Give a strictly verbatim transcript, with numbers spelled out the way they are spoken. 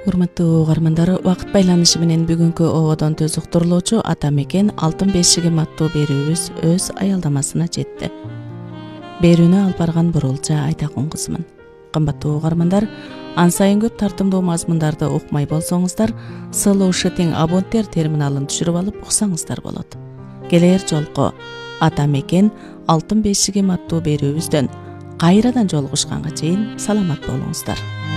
Урматтуу угармандар, убакыт байланышы менен бүгүнкү ободон төз уктурулуучу Ата Мекен алтын бешигим аттуу берүүбүз өз аялдамасына жетти. Берүүнү алып барган Бурулча Айтакун кызмын. Кымбаттуу угармандар, ан сайын көп тартымдуу мазмундарды укмай болсоңуздар, Сылуу Шытың абоненттер терминалын түшүрүп алып уксаңыздар болот. Келер жолку Ата Мекен алтын бешигим аттуу берүүбүздөн кайрадан жолугушканга чейин саламат болуңуздар.